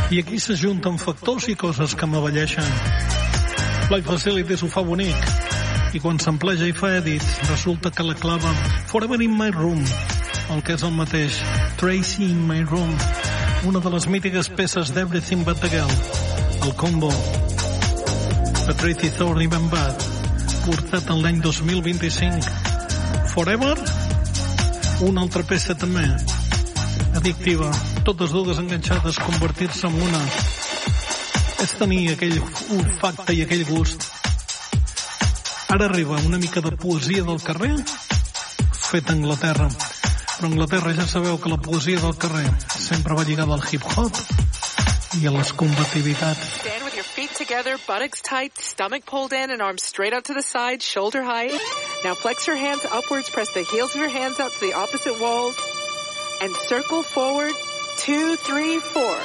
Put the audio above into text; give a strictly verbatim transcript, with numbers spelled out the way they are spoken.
I aquí s'ajunten factors i coses que m'avelleixen. Play Facilities ho fa bonic. I quan s'empleja i fa edits, resulta que la clava Forever in My Room, el que és el mateix, Tracy in My Room, una de les mítiques peces d'Everything But The Girl, el combo de Tracy Thorn i Ben Bad, portat en l'any dos mil vint-i-cinc. Forever, una altra peça també, addictiva, totes dues enganxades, convertir-se en una. És tenir aquell olfacte i aquell gust. Ara arriba una mica de poesia del carrer, feta a Anglaterra. Però a Anglaterra ja sabeu que la poesia del carrer sempre va lligada al hip-hop i a les combativitats. Stand with your feet together, buttocks tight, stomach pulled in and arms straight out to the side, shoulder height. Now flex your hands upwards, press the heels of your hands out to the opposite walls, and circle forward, two, three, four.